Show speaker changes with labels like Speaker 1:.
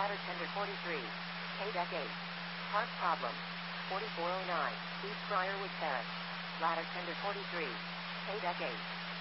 Speaker 1: Ladder tender 43. K-Deck 8. Part problem. 4409. East Briarwood Terrace. Ladder tender 43. K-Deck 8.